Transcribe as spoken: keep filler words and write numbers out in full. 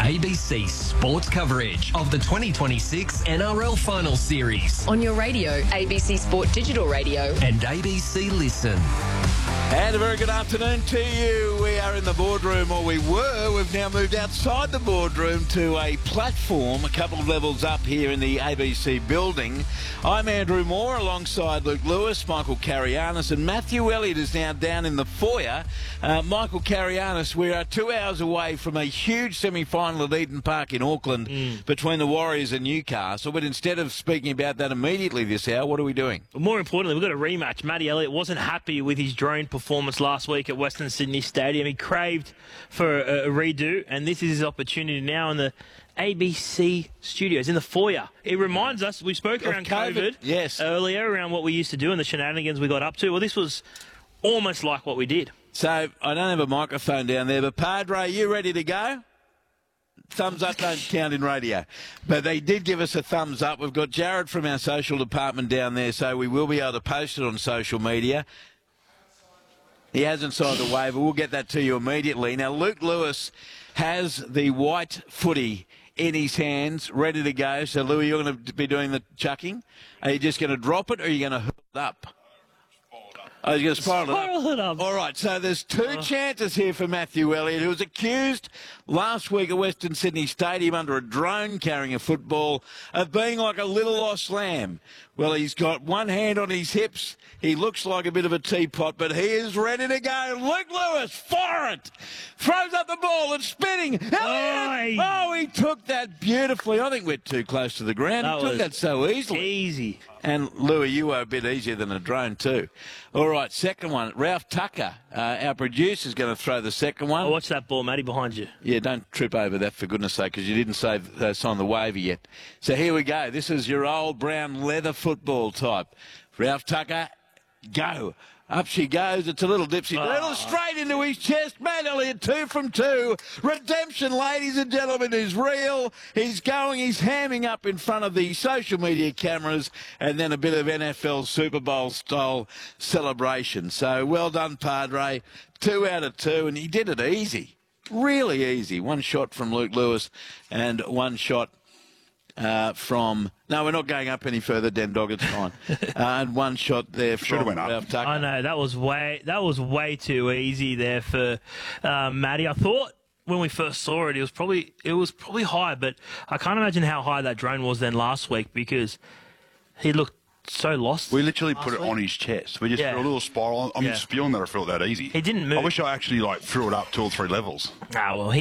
A B C Sports coverage of the twenty twenty-six N R L Final Series on your radio, A B C Sport Digital Radio and A B C Listen. And a very good afternoon to you. We are in the boardroom, or we were. We've now moved outside the boardroom to a platform a couple of levels up here in the A B C building. I'm Andrew Moore alongside Luke Lewis, Michael Carianis, and Matthew Elliott is now down in the foyer. Uh, Michael Carianis, we are two hours away from a huge semi-final at Eden Park in Auckland mm. between the Warriors and Newcastle. But instead of speaking about that immediately this hour, what are we doing? Well, more importantly, we've got a rematch. Matty Elliott wasn't happy with his drone performance last week at Western Sydney Stadium. He craved for a, a redo, and this is his opportunity now in the A B C studios, in the foyer. It reminds us, we spoke around COVID, COVID yes. earlier, around what we used to do and the shenanigans we got up to. Well, this was almost like what we did. So, I don't have a microphone down there, but Padre, you ready to go? Thumbs up don't count in radio. But they did give us a thumbs up. We've got Jared from our social department down there, so we will be able to post it on social media. He hasn't signed the waiver. We'll get that to you immediately. Now, Luke Lewis has the white footy in his hands, ready to go. So, Louis, you're going to be doing the chucking. Are you just going to drop it, or are you going to hurl it up? Oh, you're going to spiral, spiral it, it up. up. All right, so there's two oh. chances here for Matthew Elliott, who was accused last week at Western Sydney Stadium under a drone carrying a football of being like a little lost lamb. Well, he's got one hand on his hips. He looks like a bit of a teapot, but he is ready to go. Luke Lewis, fire it! Throws up the ball, it's spinning. Elliott! Oh, he took that beautifully. I think we're too close to the ground. That he took that so easily. Easy. And, Louis, you were a bit easier than a drone too. All right, second one. Ralph Tucker, uh, our producer, is going to throw the second one. Oh, watch that ball, Matty, behind you. Yeah, don't trip over that, for goodness sake, because you didn't save, uh, sign the waiver yet. So here we go. This is your old brown leather football type. Ralph Tucker, go. Up she goes. It's a little dipsy. Oh. Little straight into his chest. Matt Elliott, two from two. Redemption, ladies and gentlemen, is real. He's going. He's hamming up in front of the social media cameras, and then a bit of N F L Super Bowl style celebration. So well done, Padre. Two out of two, and he did it easy. Really easy. One shot from Luke Lewis and one shot Uh, from no, we're not going up any further, Den Dog. It's fine. uh, and one shot there from Ralph Tucker. I know that was way that was way too easy there for uh, Matty. I thought when we first saw it, it was probably it was probably high, but I can't imagine how high that drone was then last week, because he looked so lost. We literally put it week. on his chest. We just yeah. threw a little spiral. I'm yeah. spewing that I felt that easy. He didn't move. I wish I actually like threw it up two or three levels. Ah, well, he.